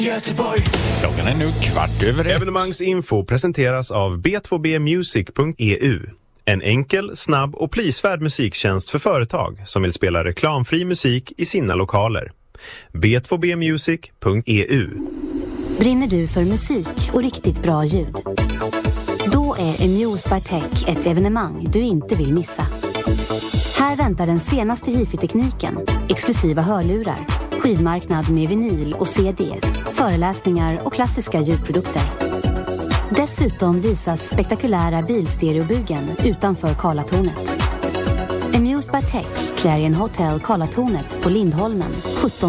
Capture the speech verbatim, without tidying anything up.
Göteborg. Klockan är nu kvart över ett. Evenemangsinfo presenteras av b två b music punkt e u. En enkel, snabb och prisvärd musiktjänst för företag som vill spela reklamfri musik i sina lokaler. b två b music punkt e u. Brinner du för musik och riktigt bra ljud? Då är Amused by Tech ett evenemang du inte vill missa. Här väntar den senaste hifi-tekniken, exklusiva hörlurar, skivmarknad med vinyl och C D, föreläsningar och klassiska ljudprodukter. Dessutom visas spektakulära bilstereobugen utanför Karlatornet. Amused by Tech, Clarion Hotel Karlatornet på Lindholmen, sjutton